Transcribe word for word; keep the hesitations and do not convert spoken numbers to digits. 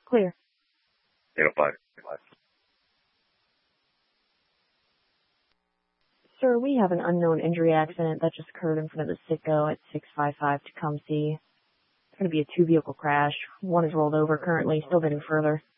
Clear. eight oh five. Sir, we have an unknown injury accident that just occurred in front of the Citgo at six five five Tecumseh. It's going to be a two-vehicle crash. One is rolled over currently, still getting further.